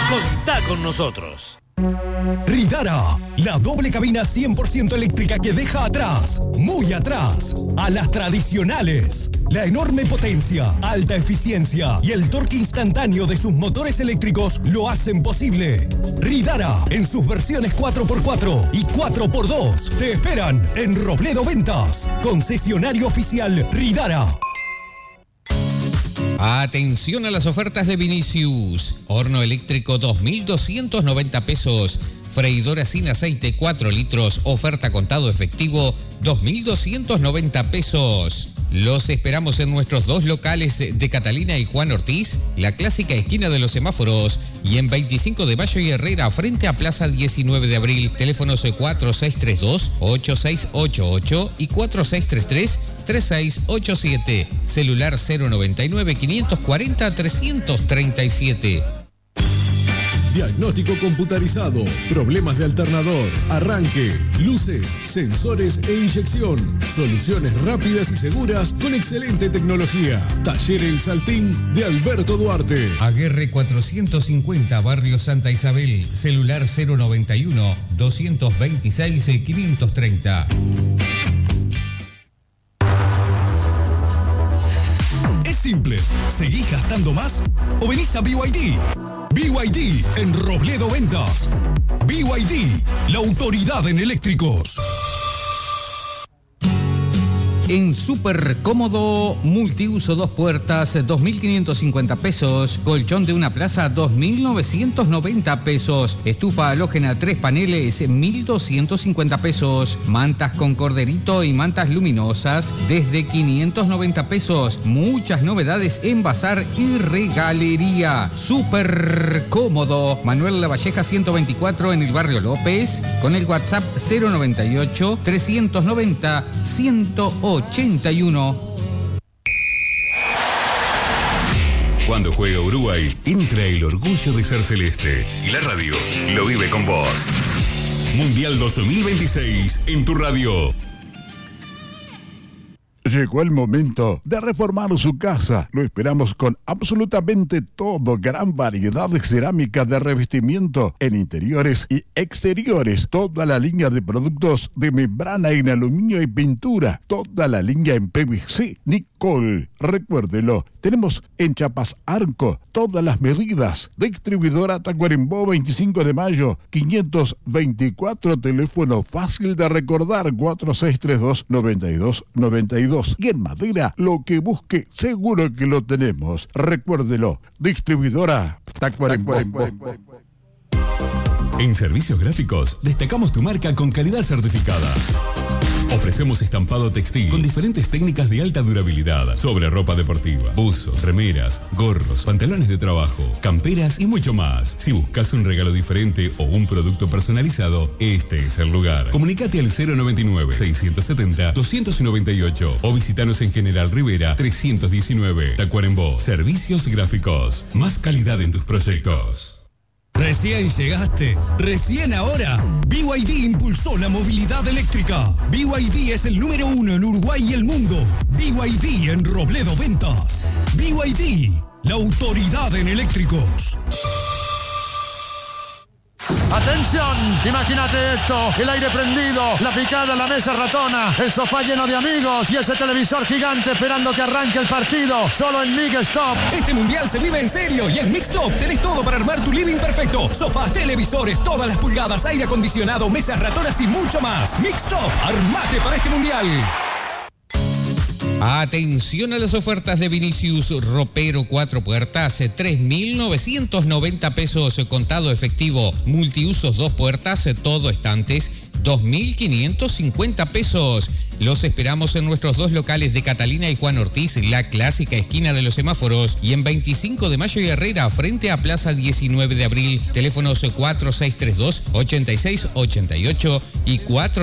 Contá con nosotros. Ridara, la doble cabina 100% eléctrica que deja atrás, muy atrás, a las tradicionales. La enorme potencia, alta eficiencia y el torque instantáneo de sus motores eléctricos lo hacen posible. Ridara, en sus versiones 4x4 y 4x2, te esperan en Robledo Ventas, concesionario oficial Ridara. Atención a las ofertas de Vinicius. Horno eléctrico 2.290 pesos. Freidora sin aceite 4 litros. Oferta contado efectivo 2.290 pesos. Los esperamos en nuestros dos locales de Catalina y Juan Ortiz, la clásica esquina de los semáforos, y en 25 de Mayo y Herrera, frente a Plaza 19 de Abril. Teléfonos 4632-8688 y 4633-3687. Celular 099-540-337. Diagnóstico computarizado, problemas de alternador, arranque, luces, sensores e inyección. Soluciones rápidas y seguras con excelente tecnología. Taller El Saltín de Alberto Duarte. Aguerre 450, Barrio Santa Isabel. Celular 091-226-530. Es simple. ¿Seguís gastando más o venís a BYD? BYD en Robledo Ventas. BYD, la autoridad en eléctricos. En Super Cómodo, multiuso 2 puertas, 2.550 pesos. Colchón de una plaza, 2.990 pesos. Estufa halógena 3 paneles, 1.250 pesos. Mantas con corderito y mantas luminosas, desde 590 pesos. Muchas novedades en bazar y regalería. Super Cómodo. Manuel Lavalleja 124 en el barrio López. Con el WhatsApp 098-390-181. Cuando juega Uruguay, entra el orgullo de ser celeste. Y la radio lo vive con vos. Mundial 2026 en tu radio. Llegó el momento de reformar su casa. Lo esperamos con absolutamente todo. Gran variedad de cerámica de revestimiento en interiores y exteriores. Toda la línea de productos de membrana en aluminio y pintura. Toda la línea en PVC. Nicol, recuérdelo. Tenemos en Chapas Arco todas las medidas. Distribuidora Tacuarembó 25 de mayo 524. Teléfono fácil de recordar 4632-9292. Y en madera, lo que busque, seguro que lo tenemos. Recuérdelo, distribuidora Tacuarembó. En Servicios Gráficos, destacamos tu marca con calidad certificada. Ofrecemos estampado textil con diferentes técnicas de alta durabilidad sobre ropa deportiva, buzos, remeras, gorros, pantalones de trabajo, camperas y mucho más. Si buscas un regalo diferente o un producto personalizado, este es el lugar. Comunicate al 099-670-298 o visítanos en General Rivera 319. Tacuarembó. Servicios Gráficos. Más calidad en tus proyectos. Recién llegaste, recién ahora. BYD impulsó la movilidad eléctrica. BYD es el número 1 en Uruguay y el mundo. BYD en Robledo Ventas. BYD, la autoridad en eléctricos. ¡Atención! Imagínate esto, el aire prendido, la picada, la mesa ratona, el sofá lleno de amigos y ese televisor gigante esperando que arranque el partido, solo en Mixtop. Este mundial se vive en serio y en Mixtop tenés todo para armar tu living perfecto. Sofás, televisores, todas las pulgadas, aire acondicionado, mesas ratonas y mucho más. Mixtop, armate para este mundial. Atención a las ofertas de Vinicius. Ropero 4 puertas, 3.990 pesos contado efectivo. Multiusos 2 puertas, todo estantes, 2.550 pesos. Los esperamos en nuestros dos locales de Catalina y Juan Ortiz, la clásica esquina de los semáforos, y en 25 de Mayo y Herrera, frente a Plaza 19 de Abril. Teléfonos 4632-8688 y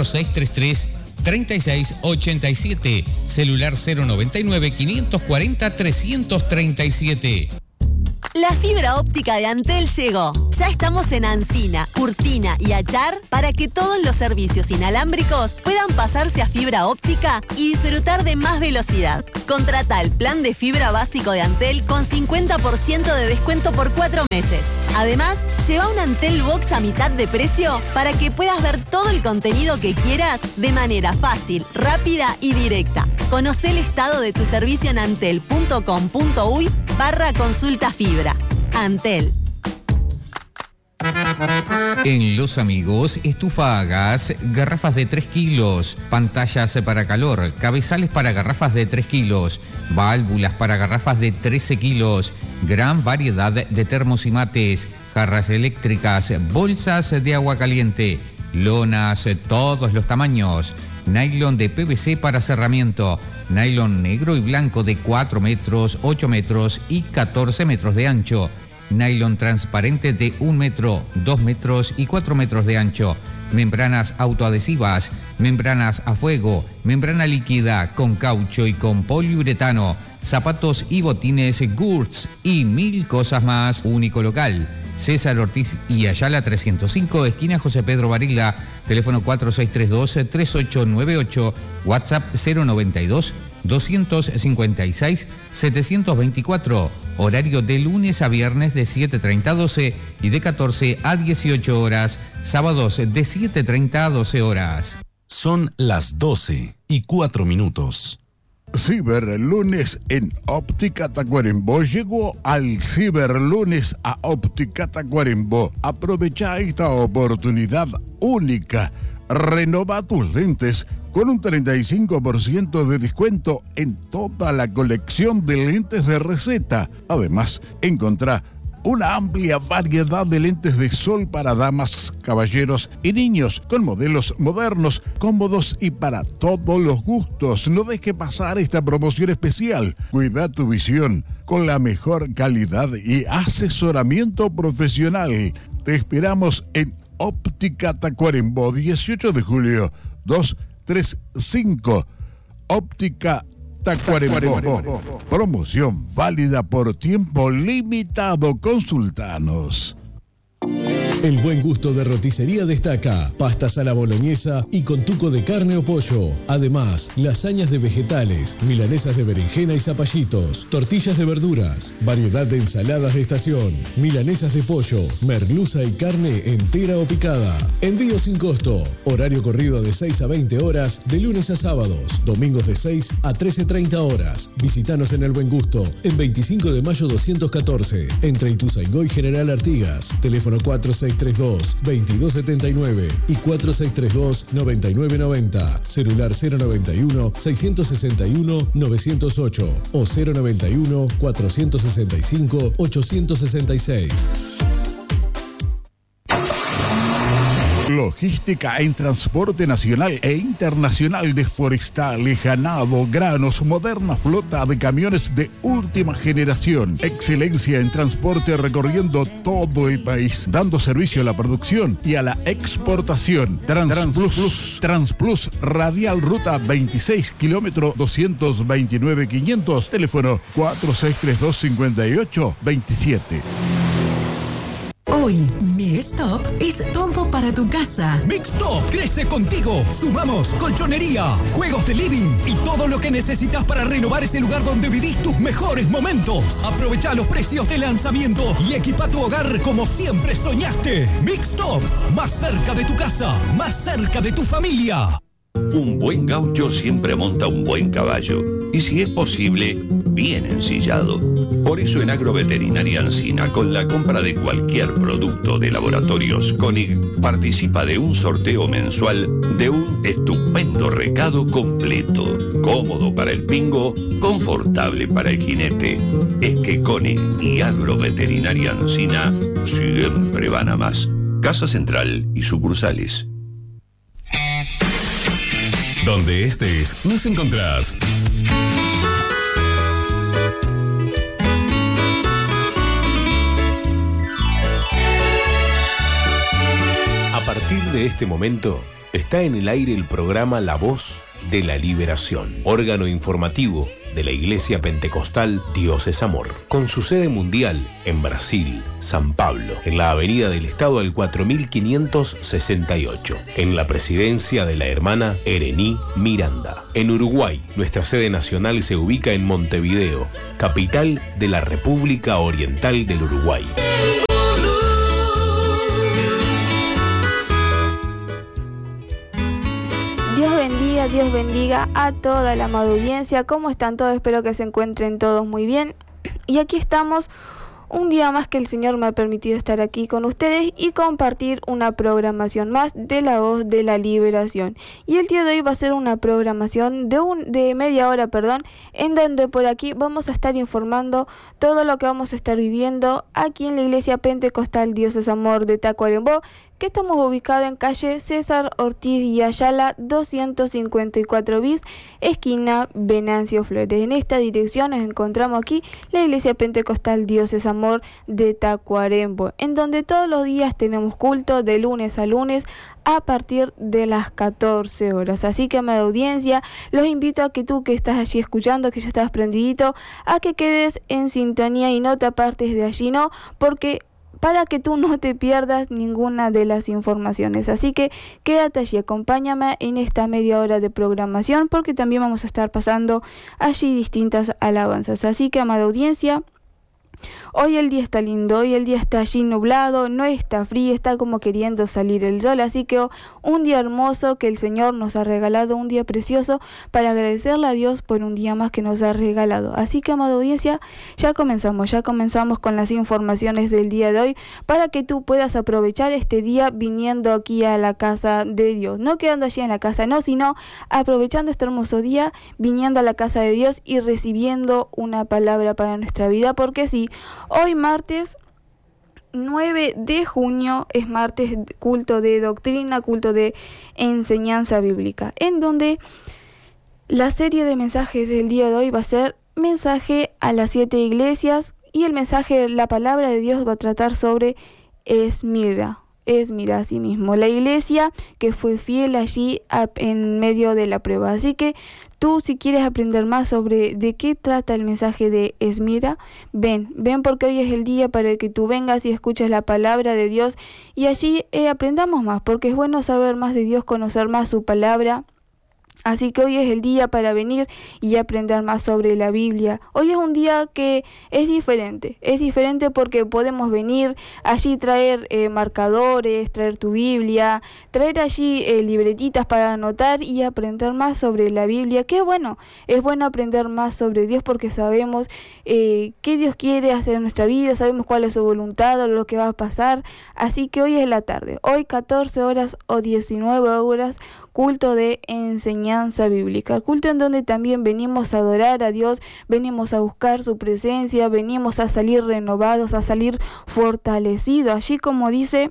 4633-3687. Celular 099-540-337. La fibra óptica de Antel llegó. Ya estamos en Ancina, Curtina y Achar para que todos los servicios inalámbricos puedan pasarse a fibra óptica y disfrutar de más velocidad. Contrata el plan de fibra básico de Antel con 50% de descuento por 4 meses. Además, lleva un Antel Box a mitad de precio para que puedas ver todo el contenido que quieras de manera fácil, rápida y directa. Conoce el estado de tu servicio en antel.com.uy/consulta fibra. Antel. En Los Amigos, estufa a gas, garrafas de 3 kilos, pantallas para calor, cabezales para garrafas de 3 kilos, válvulas para garrafas de 13 kilos, gran variedad de termos y mates, jarras eléctricas, bolsas de agua caliente, lonas, todos los tamaños, nylon de PVC para cerramiento, nylon negro y blanco de 4 metros, 8 metros y 14 metros de ancho, nylon transparente de 1 metro, 2 metros y 4 metros de ancho, membranas autoadhesivas, membranas a fuego, membrana líquida con caucho y con poliuretano, zapatos y botines Gurts y 1000 cosas más. Único local, César Ortiz y Ayala 305, esquina José Pedro Varela, teléfono 4632-3898, WhatsApp 092-256-724, horario de lunes a viernes de 7:30 a 12 y de 14 a 18 horas, sábados de 7:30 a 12 horas. Son las 12:04. Ciberlunes en Óptica Tacuarembó. Llegó al Ciberlunes a Óptica Tacuarembó. Aprovecha esta oportunidad única. Renova tus lentes con un 35% de descuento en toda la colección de lentes de receta. Además, encontrá una amplia variedad de lentes de sol para damas, caballeros y niños, con modelos modernos, cómodos y para todos los gustos. No dejes pasar esta promoción especial. Cuida tu visión con la mejor calidad y asesoramiento profesional. Te esperamos en Óptica Tacuarembó, 18 de julio, 235. Óptica Tacuarembó. Promoción válida por tiempo limitado. Consultanos. El buen gusto de Roticería destaca pastas a la boloñesa y con tuco de carne o pollo. Además, lasañas de vegetales, milanesas de berenjena y zapallitos, tortillas de verduras, variedad de ensaladas de estación, milanesas de pollo, merluza y carne entera o picada. Envío sin costo. Horario corrido de 6 a 20 horas de lunes a sábados. Domingos de 6 a 13:30 horas. Visítanos en El Buen Gusto, en 25 de mayo 214, entre Ituzaingó y General Artigas. Teléfono 4632-2279 y 4632-9990. Celular 091-661-908 o 091-465-866. Logística en transporte nacional e internacional de forestal, ganado, granos, moderna flota de camiones de última generación. Excelencia en transporte recorriendo todo el país, dando servicio a la producción y a la exportación. Transplus Radial Ruta 26, kilómetro 229-500, teléfono 4632-5827. Hoy, Mixtop es todo para tu casa. Mixtop crece contigo. Sumamos colchonería, juegos de living y todo lo que necesitas para renovar ese lugar donde vivís tus mejores momentos. Aprovecha los precios de lanzamiento y equipa tu hogar como siempre soñaste. Mixtop, más cerca de tu casa, más cerca de tu familia. Un buen gaucho siempre monta un buen caballo. Y si es posible, bien ensillado. Por eso en Agroveterinaria Ancina, con la compra de cualquier producto de Laboratorios Koenig, participa de un sorteo mensual de un estupendo recado completo. Cómodo para el pingo, confortable para el jinete. Es que Koenig y Agroveterinaria Ancina siempre van a más. Casa Central y sucursales. Donde estés, nos encontrás. A partir de este momento, está en el aire el programa La Voz de la Liberación, órgano informativo de la Iglesia Pentecostal Dios es Amor, con su sede mundial en Brasil, San Pablo, en la Avenida del Estado al 4568, en la presidencia de la hermana Erení Miranda. En Uruguay, nuestra sede nacional se ubica en Montevideo, capital de la República Oriental del Uruguay. Dios bendiga a toda la amada audiencia. ¿Cómo están todos? Espero que se encuentren todos muy bien. Y aquí estamos un día más que el Señor me ha permitido estar aquí con ustedes y compartir una programación más de la voz de la liberación. Y el día de hoy va a ser una programación de media hora, en donde por aquí vamos a estar informando todo lo que vamos a estar viviendo aquí en la Iglesia Pentecostal Dios es Amor de Tacuarembó, que estamos ubicados en calle César Ortiz y Ayala 254 bis, esquina Venancio Flores. En esta dirección nos encontramos aquí la Iglesia Pentecostal Dios es Amor de Tacuarembó, en donde todos los días tenemos culto de lunes a lunes a partir de las 14 horas. Así que, amada audiencia, los invito a que tú que estás allí escuchando, que ya estás prendidito, a que quedes en sintonía y no te apartes de allí, ¿no? Porque para que tú no te pierdas ninguna de las informaciones. Así que quédate allí, acompáñame en esta media hora de programación, porque también vamos a estar pasando allí distintas alabanzas. Así que, amada audiencia, hoy el día está lindo, hoy el día está allí nublado, no está frío, está como queriendo salir el sol, así que un día hermoso que el Señor nos ha regalado, un día precioso para agradecerle a Dios por un día más que nos ha regalado. Así que, amada audiencia, ya comenzamos con las informaciones del día de hoy para que tú puedas aprovechar este día viniendo aquí a la casa de Dios, no quedando allí en la casa, no, sino aprovechando este hermoso día, viniendo a la casa de Dios y recibiendo una palabra para nuestra vida, porque sí, hoy martes 9 de junio es martes culto de doctrina, culto de enseñanza bíblica, en donde la serie de mensajes del día de hoy va a ser mensaje a las 7 iglesias, y el mensaje, la palabra de Dios va a tratar sobre Esmirna, así mismo, la iglesia que fue fiel allí en medio de la prueba. Así que tú, si quieres aprender más sobre de qué trata el mensaje de Esmirna, ven porque hoy es el día para que tú vengas y escuches la palabra de Dios y allí aprendamos más, porque es bueno saber más de Dios, conocer más su palabra. Así que hoy es el día para venir y aprender más sobre la Biblia. Hoy es un día que es diferente porque podemos venir allí, traer marcadores, traer tu Biblia, traer allí libretitas para anotar y aprender más sobre la Biblia. Qué bueno, es bueno aprender más sobre Dios porque sabemos qué Dios quiere hacer en nuestra vida, sabemos cuál es su voluntad o lo que va a pasar. Así que hoy es la tarde, hoy 14 horas o 19 horas, culto de enseñanza bíblica, culto en donde también venimos a adorar a Dios, venimos a buscar su presencia, venimos a salir renovados, a salir fortalecidos, allí como dice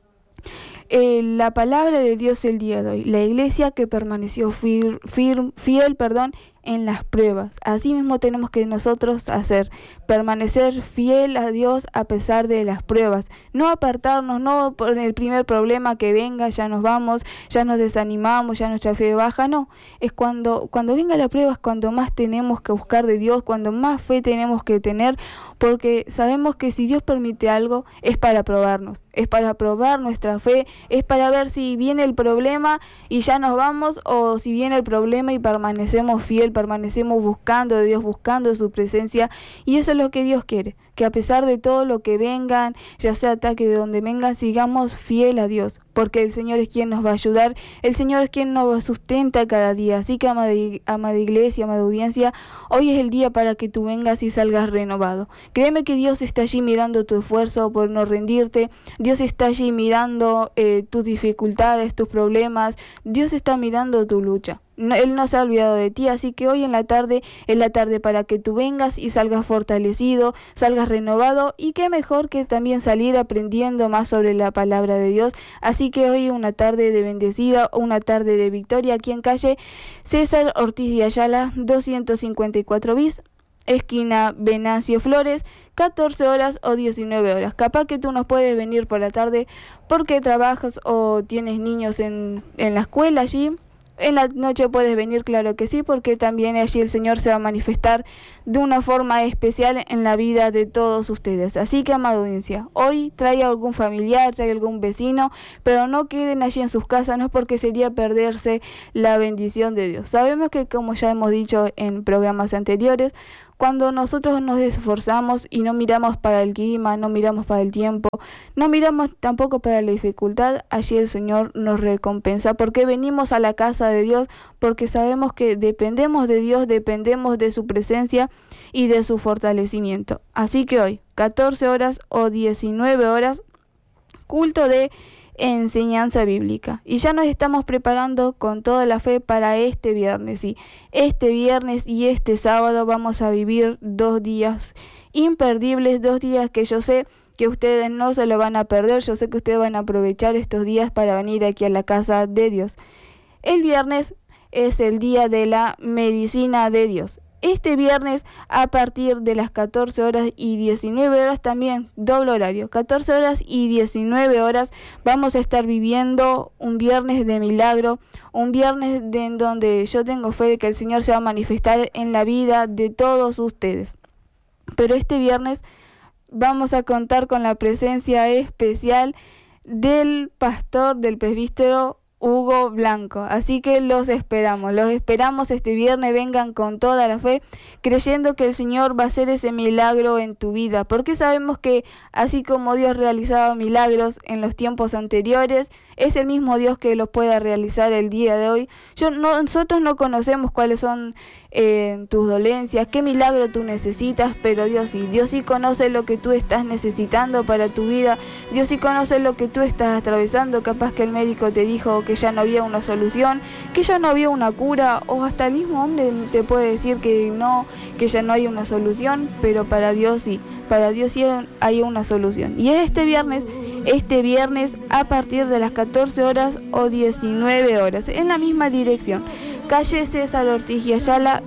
la palabra de Dios el día de hoy, la iglesia que permaneció fiel, en las pruebas. Así mismo tenemos que nosotros hacer, permanecer fiel a Dios a pesar de las pruebas, no apartarnos, no por el primer problema que venga ya nos vamos, ya nos desanimamos, ya nuestra fe baja, no, es cuando venga la prueba es cuando más tenemos que buscar de Dios, cuando más fe tenemos que tener, porque sabemos que si Dios permite algo es para probarnos, es para probar nuestra fe, es para ver si viene el problema y ya nos vamos, o si viene el problema y permanecemos fiel, permanecemos buscando de Dios, buscando su presencia, y eso es lo que Dios quiere, que a pesar de todo lo que vengan, ya sea ataque de donde vengan, sigamos fiel a Dios, porque el Señor es quien nos va a ayudar, el Señor es quien nos sustenta cada día. Así que, amada iglesia, amada audiencia, hoy es el día para que tú vengas y salgas renovado. Créeme que Dios está allí mirando tu esfuerzo por no rendirte, Dios está allí mirando tus dificultades, tus problemas, Dios está mirando tu lucha. No, Él no se ha olvidado de ti, así que hoy en la tarde es la tarde para que tú vengas y salgas fortalecido, salgas renovado, y qué mejor que también salir aprendiendo más sobre la palabra de Dios. Así que hoy una tarde de bendecida, una tarde de victoria aquí en calle César Ortiz y Ayala 254 bis, esquina Venancio Flores, 14 horas o 19 horas. Capaz que tú no puedes venir por la tarde porque trabajas o tienes niños en la escuela allí. En la noche puedes venir, claro que sí, porque también allí el Señor se va a manifestar de una forma especial en la vida de todos ustedes. Así que, amada audiencia, hoy trae algún familiar, trae algún vecino, pero no queden allí en sus casas, no es porque sería perderse la bendición de Dios. Sabemos que, como ya hemos dicho en programas anteriores, cuando nosotros nos esforzamos y no miramos para el clima, no miramos para el tiempo, no miramos tampoco para la dificultad, allí el Señor nos recompensa, porque venimos a la casa de Dios, porque sabemos que dependemos de Dios, dependemos de su presencia y de su fortalecimiento. Así que hoy, 14 horas o 19 horas, culto de enseñanza bíblica, y ya nos estamos preparando con toda la fe para este viernes. Y este viernes y este sábado vamos a vivir 2 días imperdibles, 2 días que yo sé que ustedes no se lo van a perder. Yo sé que ustedes van a aprovechar estos días para venir aquí a la casa de Dios. El viernes es el día de la medicina de Dios. Este viernes a partir de las 14 horas y 19 horas también, doble horario, 14 horas y 19 horas, vamos a estar viviendo un viernes de milagro, un viernes en donde yo tengo fe de que el Señor se va a manifestar en la vida de todos ustedes. Pero este viernes vamos a contar con la presencia especial del pastor, del presbítero Hugo Blanco, así que los esperamos este viernes. Vengan con toda la fe, creyendo que el Señor va a hacer ese milagro en tu vida, porque sabemos que así como Dios realizaba milagros en los tiempos anteriores, es el mismo Dios que los pueda realizar el día de hoy. Nosotros no conocemos cuáles son tus dolencias, qué milagro tú necesitas, pero Dios sí conoce lo que tú estás necesitando para tu vida. Dios sí conoce lo que tú estás atravesando. Capaz que el médico te dijo que ya no había una solución, que ya no había una cura, o hasta el mismo hombre te puede decir que ya no hay una solución, pero para Dios sí hay una solución. Y este viernes a partir de las 14 horas o 19 horas, en la misma dirección, calle César Ortiz y Ayala,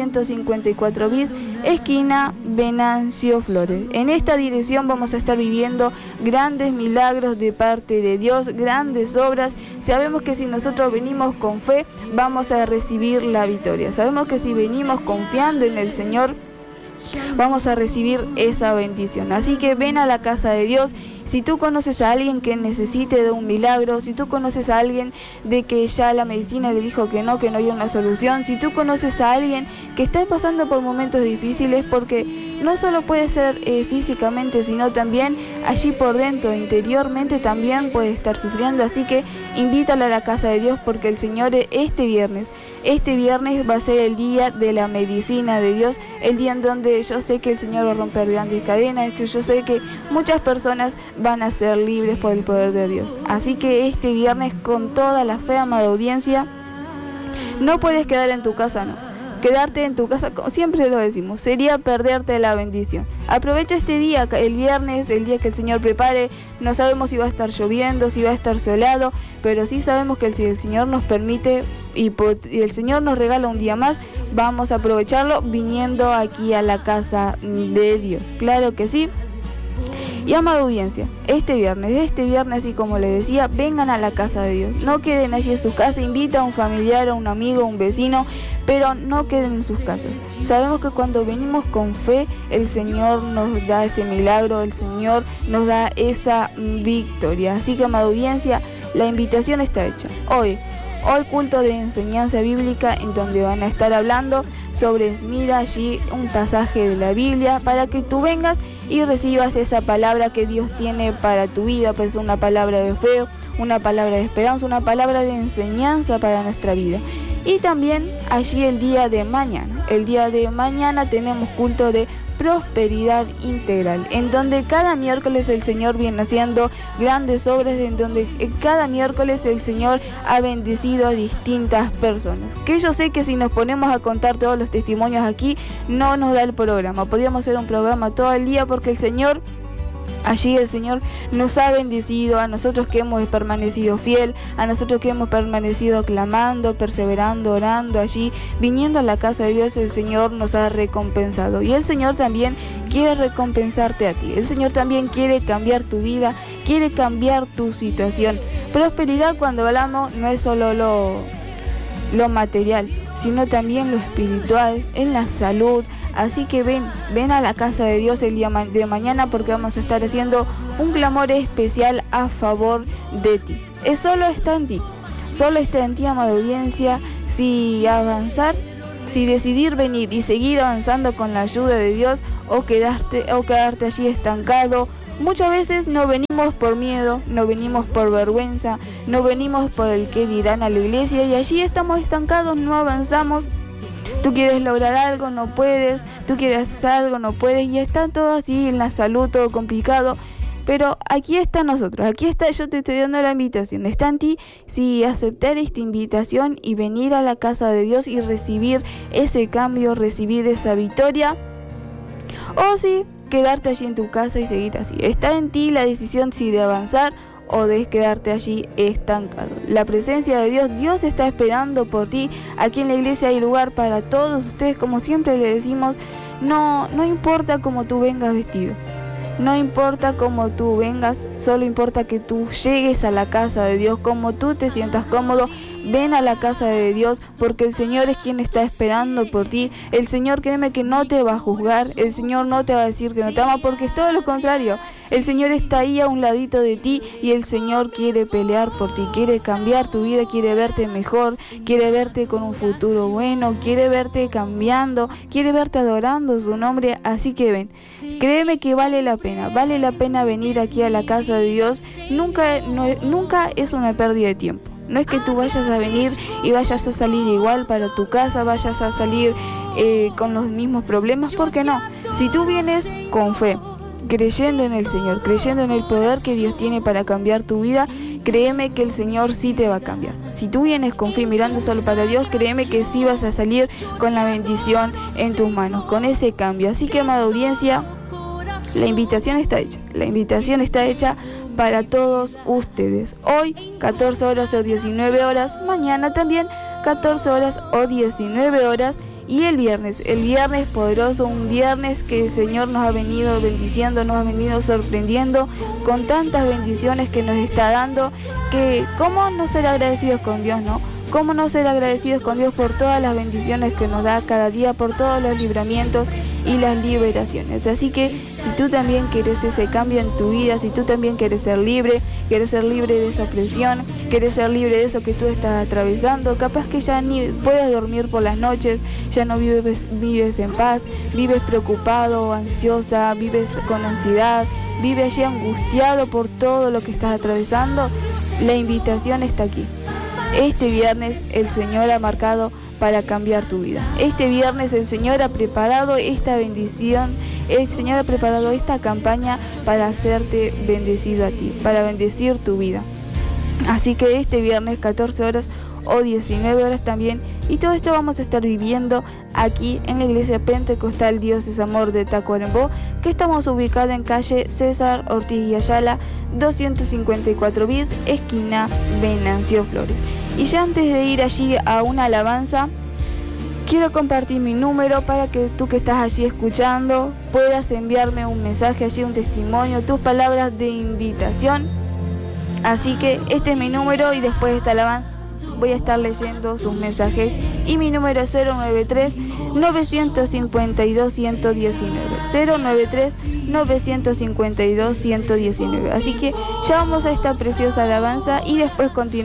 254 bis, esquina Venancio Flores. En esta dirección vamos a estar viviendo grandes milagros de parte de Dios, grandes obras. Sabemos que si nosotros venimos con fe, vamos a recibir la victoria. Sabemos que si venimos confiando en el Señor, vamos a recibir esa bendición. Así que ven a la casa de Dios. Si tú conoces a alguien que necesite de un milagro, si tú conoces a alguien de que ya la medicina le dijo que no hay una solución, si tú conoces a alguien que está pasando por momentos difíciles, porque no solo puede ser físicamente, sino también allí por dentro, interiormente también puede estar sufriendo. Así que invítalo a la casa de Dios, porque el Señor este viernes va a ser el día de la medicina de Dios, el día en donde yo sé que el Señor va a romper grandes cadenas, que yo sé que muchas personas van a ser libres por el poder de Dios. Así que este viernes, con toda la fe, amada audiencia, no puedes quedar en tu casa, no. Quedarte en tu casa, como siempre lo decimos, sería perderte la bendición. Aprovecha este día, el viernes, el día que el Señor prepare. No sabemos si va a estar lloviendo, si va a estar soleado, pero sí sabemos que si el Señor nos permite y el Señor nos regala un día más, vamos a aprovecharlo viniendo aquí a la casa de Dios. Claro que sí. Y amada audiencia, este viernes, y como les decía, vengan a la casa de Dios. No queden allí en sus casas. Invita a un familiar, a un amigo, a un vecino, pero no queden en sus casas. Sabemos que cuando venimos con fe, el Señor nos da ese milagro, el Señor nos da esa victoria. Así que, amada audiencia, la invitación está hecha. Hoy culto de enseñanza bíblica, en donde van a estar hablando sobre, mira allí un pasaje de la Biblia, para que tú vengas y recibas esa palabra que Dios tiene para tu vida. Pues una palabra de fe, una palabra de esperanza, una palabra de enseñanza para nuestra vida. Y también allí el día de mañana tenemos culto de prosperidad integral, en donde cada miércoles el Señor viene haciendo grandes obras, en donde cada miércoles el Señor ha bendecido a distintas personas, que yo sé que si nos ponemos a contar todos los testimonios aquí, no nos da el programa. Podríamos hacer un programa todo el día, porque el Señor nos ha bendecido, a nosotros que hemos permanecido fiel, a nosotros que hemos permanecido clamando, perseverando, orando allí, viniendo a la casa de Dios. El Señor nos ha recompensado, y el Señor también quiere recompensarte a ti. El Señor también quiere cambiar tu vida, quiere cambiar tu situación. Prosperidad, cuando hablamos, no es solo lo material, sino también lo espiritual, en la salud. Así que ven a la casa de Dios el día de mañana, porque vamos a estar haciendo un clamor especial a favor de ti. Solo está en ti, amada audiencia, si decidir venir y seguir avanzando con la ayuda de Dios o quedarte allí estancado. Muchas veces no venimos por miedo, no venimos por vergüenza, no venimos por el que dirán a la iglesia y allí estamos estancados, no avanzamos. Tú quieres lograr algo, no puedes, tú quieres hacer algo, no puedes y está todo así en la salud, todo complicado. Pero aquí está nosotros, aquí está, yo te estoy dando la invitación. Está en ti si aceptar esta invitación y venir a la casa de Dios y recibir ese cambio, recibir esa victoria. O si quedarte allí en tu casa y seguir así. Está en ti la decisión si de avanzar o de quedarte allí estancado. La presencia de Dios, Dios está esperando por ti. Aquí en la iglesia hay lugar para todos ustedes, como siempre le decimos, no importa cómo tú vengas vestido. No importa cómo tú vengas, solo importa que tú llegues a la casa de Dios, como tú te sientas cómodo. Ven a la casa de Dios, porque el Señor es quien está esperando por ti. El Señor, créeme que no te va a juzgar, el Señor no te va a decir que no te ama, porque es todo lo contrario. El Señor está ahí a un ladito de ti y el Señor quiere pelear por ti, quiere cambiar tu vida, quiere verte mejor, quiere verte con un futuro bueno, quiere verte cambiando, quiere verte adorando su nombre. Así que ven, créeme que vale la pena venir aquí a la casa de Dios. Nunca es una pérdida de tiempo. No es que tú vayas a venir y vayas a salir igual para tu casa, vayas a salir con los mismos problemas, ¿por qué no? Si tú vienes con fe, creyendo en el Señor, creyendo en el poder que Dios tiene para cambiar tu vida, créeme que el Señor sí te va a cambiar. Si tú vienes con fe mirando solo para Dios, créeme que sí vas a salir con la bendición en tus manos, con ese cambio. Así que, amada audiencia, la invitación está hecha para todos ustedes. Hoy 14 horas o 19 horas, mañana también 14 horas o 19 horas y el viernes poderoso, un viernes que el Señor nos ha venido bendiciendo, nos ha venido sorprendiendo con tantas bendiciones que nos está dando, que cómo no ser agradecidos con Dios, ¿no? Cómo no ser agradecidos con Dios por todas las bendiciones que nos da cada día, por todos los libramientos y las liberaciones. Así que si tú también quieres ese cambio en tu vida, si tú también quieres ser libre de esa presión, quieres ser libre de eso que tú estás atravesando, capaz que ya ni puedes dormir por las noches, ya no vives en paz, vives preocupado, ansiosa, vives con ansiedad, vives allí angustiado por todo lo que estás atravesando, la invitación está aquí. Este viernes el Señor ha marcado para cambiar tu vida. Este viernes el Señor ha preparado esta bendición, el Señor ha preparado esta campaña para hacerte bendecido a ti, para bendecir tu vida. Así que este viernes 14 horas o 19 horas también, y todo esto vamos a estar viviendo aquí en la Iglesia Pentecostal Dios es Amor de Tacuarembó, que estamos ubicados en calle César Ortiz y Ayala, 254 bis, esquina Venancio Flores. Y ya antes de ir allí a una alabanza, quiero compartir mi número para que tú que estás allí escuchando puedas enviarme un mensaje allí, un testimonio, tus palabras de invitación. Así que este es mi número y después de esta alabanza voy a estar leyendo sus mensajes y mi número es 093-952-119, 093-952-119. Así que ya vamos a esta preciosa alabanza y después continuamos.